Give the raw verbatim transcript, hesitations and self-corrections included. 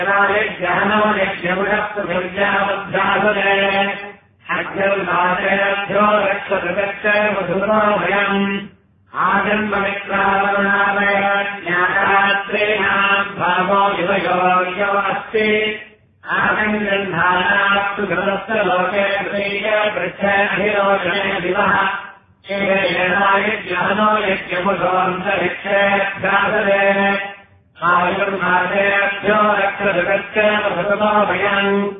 यज्ञानवयज्ञमुषत्सुभिर्यावध्यासुरे अग्निर्वाचेभ्यो रक्षतगच्छ मधुरोभयम् आजन्ममित्रावरुणादय ज्ञानात्रेणाम् भावो युवयोग्यो अस्ति आगन्धानास्तु घृतस्य लोके पृच्छ अहिरोचने दिवः यज्ञानो यज्ञमुषोऽन्तरिक्षेभ्यासरे आयुर्मासेभ्यो रक्षतगच्छ मधुरोभयम्